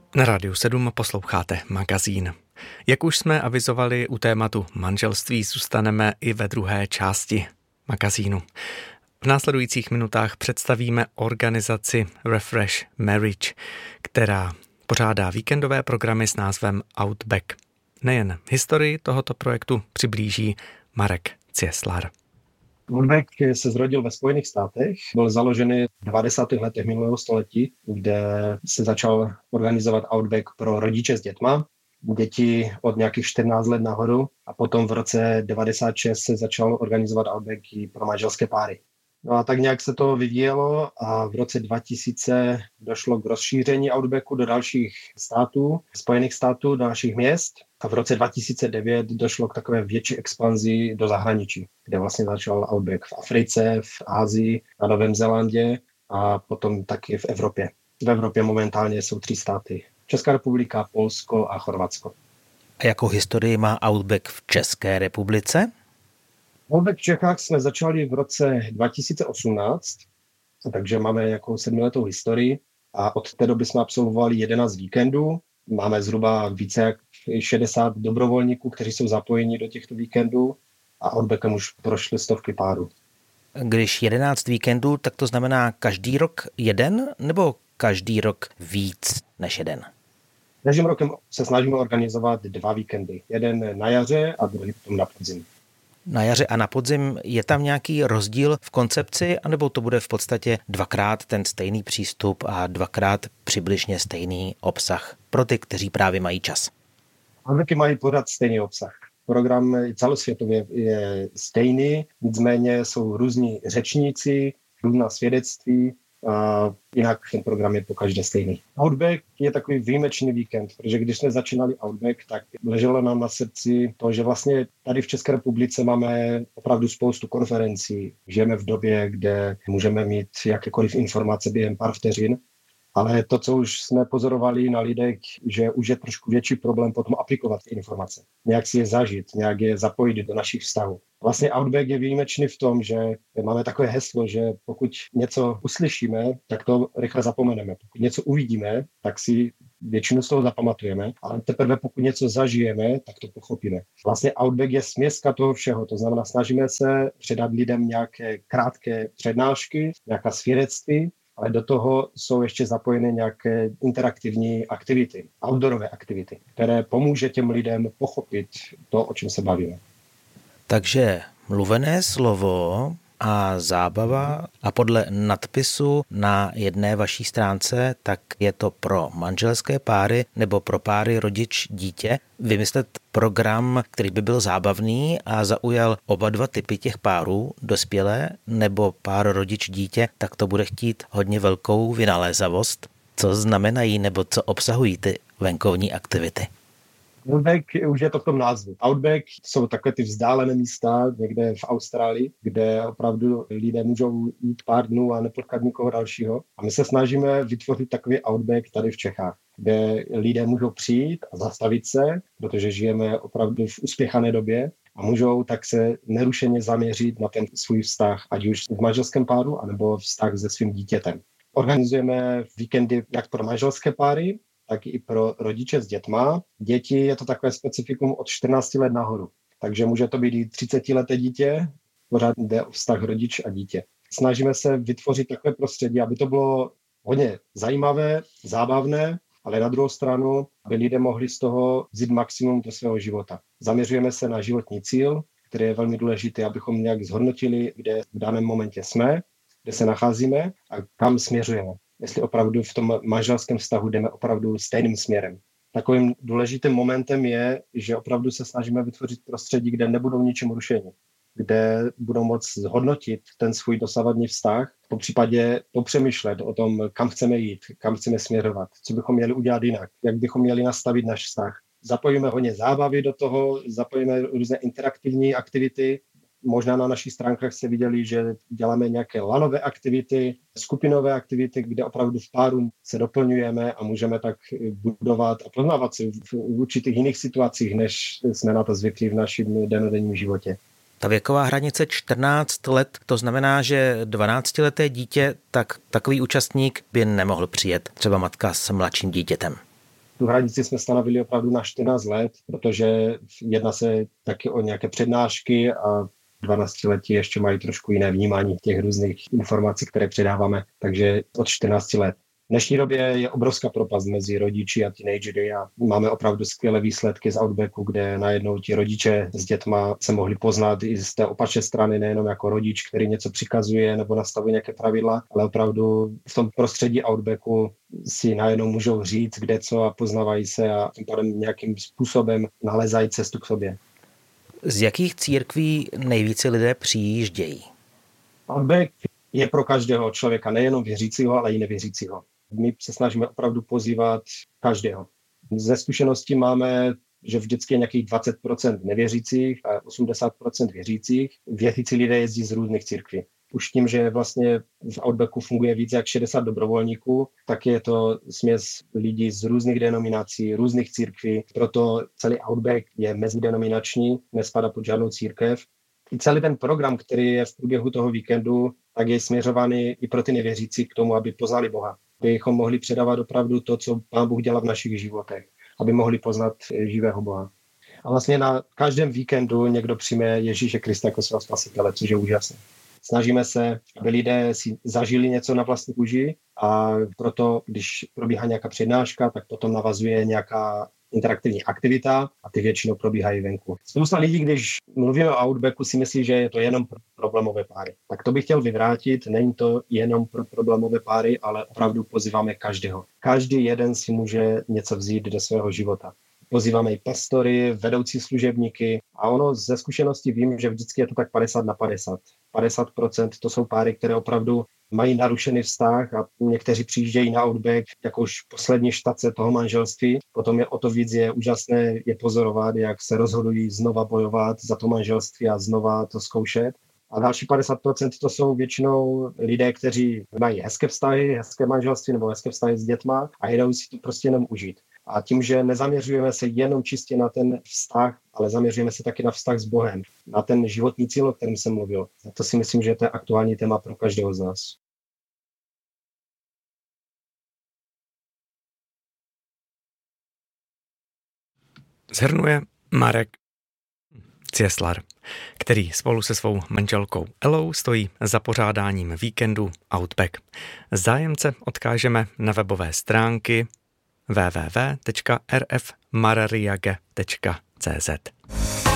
Na Rádiu 7 posloucháte magazín. Jak už jsme avizovali u tématu manželství, zůstaneme i ve druhé části magazínu. V následujících minutách představíme organizaci Refresh Marriage, která pořádá víkendové programy s názvem Outback. Nejen historii tohoto projektu přiblíží Marek Cieslar. Outback se zrodil ve Spojených státech, byl založený v 90. letech minulého století, kde se začal organizovat Outback pro rodiče s dětma, děti od nějakých 14 let nahoru, a potom v roce 96 se začal organizovat Outback i pro manželské páry. No a tak nějak se to vyvíjelo a v roce 2000 došlo k rozšíření Outbacku do dalších států, Spojených států, do dalších měst. A v roce 2009 došlo k takové větší expanzi do zahraničí, kde vlastně začal Outback v Africe, v Asii, na Novém Zélandě a potom taky v Evropě. V Evropě momentálně jsou 3 státy. Česká republika, Polsko a Chorvatsko. A jakou historii má Outback v České republice? Outback v Čechách jsme začali v roce 2018, takže máme nějakou 7letou historii a od té doby jsme absolvovali 11 víkendů. Máme zhruba více jak 60 dobrovolníků, kteří jsou zapojeni do těchto víkendů a Outbackem už prošly stovky párů. Když 11 víkendů, tak to znamená každý rok jeden nebo každý rok víc než jeden? Každým rokem se snažíme organizovat 2 víkendy. Jeden na jaře a druhý potom na podzim. Na jaře a na podzim je tam nějaký rozdíl v koncepci, anebo to bude v podstatě 2krát ten stejný přístup a 2krát přibližně stejný obsah pro ty, kteří právě mají čas? Outbacky mají pořád stejný obsah. Program celosvětově je stejný, nicméně jsou různí řečníci, různá svědectví, a jinak ten program je pokaždé stejný. Outback je takový výjimečný víkend, protože když jsme začínali Outback, tak leželo nám na srdci to, že vlastně tady v České republice máme opravdu spoustu konferencí. Žijeme v době, kde můžeme mít jakékoliv informace během pár vteřin, ale to, co už jsme pozorovali na lidech, že už je trošku větší problém potom aplikovat ty informace. Nějak si je zažít, nějak je zapojit do našich vztahů. Vlastně Outback je výjimečný v tom, že máme takové heslo, že pokud něco uslyšíme, tak to rychle zapomeneme. Pokud něco uvidíme, tak si většinu z toho zapamatujeme, ale teprve pokud něco zažijeme, tak to pochopíme. Vlastně Outback je směska toho všeho, to znamená, snažíme se předat lidem nějaké krátké přednášky, nějaká svědectví, ale do toho jsou ještě zapojeny nějaké interaktivní aktivity, outdoorové aktivity, které pomůže těm lidem pochopit to, o čem se bavíme. Takže mluvené slovo a zábava a podle nadpisu na jedné vaší stránce, tak je to pro manželské páry nebo pro páry rodič-dítě. Vymyslet program, který by byl zábavný a zaujal oba dva typy těch párů, dospělé nebo pár rodič-dítě, tak to bude chtít hodně velkou vynalézavost. Co znamenají nebo co obsahují ty venkovní aktivity? Outback už je to v tom názvu. Outback jsou takové ty vzdálené místa někde v Austrálii, kde opravdu lidé můžou jít pár dnů a nepotkat nikoho dalšího. A my se snažíme vytvořit takový Outback tady v Čechách, kde lidé můžou přijít a zastavit se, protože žijeme opravdu v uspěchané době a můžou tak se nerušeně zaměřit na ten svůj vztah, ať už v manželském páru, anebo vztah se svým dítětem. Organizujeme víkendy jak pro manželské páry, tak i pro rodiče s dětma. Děti je to takové specifikum od 14 let nahoru. Takže může to být i 30leté dítě, pořád jde o vztah rodič a dítě. Snažíme se vytvořit takové prostředí, aby to bylo hodně zajímavé, zábavné, ale na druhou stranu, aby lidé mohli z toho vzít maximum do svého života. Zaměřujeme se na životní cíl, který je velmi důležitý, abychom nějak zhodnotili, kde v daném momentě jsme, kde se nacházíme a kam směřujeme. Jestli opravdu v tom manželském vztahu jdeme opravdu stejným směrem. Takovým důležitým momentem je, že opravdu se snažíme vytvořit prostředí, kde nebudou ničím rušení, kde budou moct zhodnotit ten svůj dosavadní vztah, popřípadě popřemýšlet o tom, kam chceme jít, kam chceme směřovat, co bychom měli udělat jinak, jak bychom měli nastavit náš vztah. Zapojíme hodně zábavy do toho, zapojíme různé interaktivní aktivity. Možná na našich stránkách jste viděli, že děláme nějaké lanové aktivity, skupinové aktivity, kde opravdu v páru se doplňujeme a můžeme tak budovat a poznávat se v určitých jiných situacích, než jsme na to zvyklí v našem dennodenním životě. Ta věková hranice 14 let, to znamená, že 12leté dítě, tak takový účastník by nemohl přijet, třeba matka s mladším dítětem. Tu hranici jsme stanovili opravdu na 14 let, protože jedná se taky o nějaké přednášky a 12letí ještě mají trošku jiné vnímání těch různých informací, které předáváme, takže od 14 let. V dnešní době je obrovská propast mezi rodiči a teenagery a máme opravdu skvělé výsledky z Outbacku, kde najednou ti rodiče s dětma se mohli poznat i z té opačné strany, nejenom jako rodič, který něco přikazuje nebo nastavuje nějaké pravidla, ale opravdu v tom prostředí Outbacku si najednou můžou říct, kde co a poznávají se a tím pádem nějakým způsobem nalezají cestu k sobě. Z jakých církví nejvíce lidé přijíždějí? Outback je pro každého člověka, nejenom věřícího, ale i nevěřícího. My se snažíme opravdu pozývat každého. Ze zkušenosti máme, že vždycky je nějakých 20% nevěřících a 80% věřících. Věřící lidé jezdí z různých církví. Už tím, že vlastně v Outbacku funguje více jak 60 dobrovolníků, tak je to směs lidí z různých denominací, různých církví. Proto celý Outback je mezidenominační, nespadá pod žádnou církev. I celý ten program, který je v průběhu toho víkendu, tak je směřovaný i pro ty nevěřící k tomu, aby poznali Boha. Abychom mohli předávat opravdu to, co Pán Bůh dělá v našich životech. Aby mohli poznat živého Boha. A vlastně na každém víkendu někdo přijme Ježíše Krista jako svého spasitele, což je úžasné. Snažíme se, aby lidé si zažili něco na vlastní kůži a proto, když probíhá nějaká přednáška, tak potom navazuje nějaká interaktivní aktivita a ty většinou probíhají venku. Spousta lidí, když mluvíme o Outbacku, si myslí, že je to jenom pro problémové páry. Tak to bych chtěl vyvrátit, není to jenom pro problémové páry, ale opravdu pozýváme každého. Každý jeden si může něco vzít do svého života. Pozýváme i pastory, vedoucí služebníky a ono ze zkušenosti vím, že vždycky je to tak 50/50. 50% to jsou páry, které opravdu mají narušený vztah a někteří přijíždějí na Outback jako už poslední štace toho manželství. Potom je o to víc je úžasné je pozorovat, jak se rozhodují znova bojovat za to manželství a znova to zkoušet. A další 50% to jsou většinou lidé, kteří mají hezké vztahy, hezké manželství nebo hezké vztahy s dětma a jedou si to prostě jenom užít. A tím, že nezaměřujeme se jenom čistě na ten vztah, ale zaměřujeme se taky na vztah s Bohem, na ten životní cíl, o kterém jsem mluvil. A to si myslím, že to je aktuální téma pro každého z nás. Shrnuje Marek Cieslar, který spolu se svou manželkou Elou stojí za pořádáním víkendu Outback. Zájemce odkážeme na webové stránky www.rfmarariage.cz.